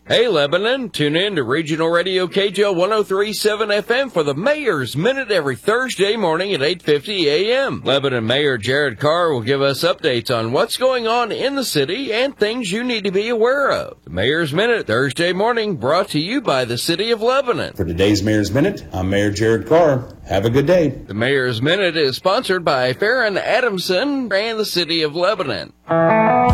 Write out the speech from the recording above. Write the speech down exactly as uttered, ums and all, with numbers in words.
Hey, Lebanon, tune in to Regional Radio K J L one oh three point seven F M for the Mayor's Minute every Thursday morning at eight fifty a m Lebanon Mayor Jared Carr will give us updates on what's going on in the city and things you need to be aware of. The Mayor's Minute Thursday morning brought to you by the City of Lebanon. For today's Mayor's Minute, I'm Mayor Jared Carr. Have a good day. The Mayor's Minute is sponsored by Farron Adamson and the City of Lebanon.